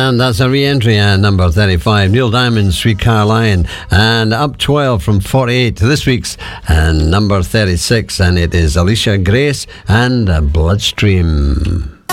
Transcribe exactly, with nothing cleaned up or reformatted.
And that's a re-entry at number thirty-five. Neil Diamond's Sweet Caroline. And up twelve from forty-eight to this week's and number thirty-six. And it is Alicia Grace and Bloodstream.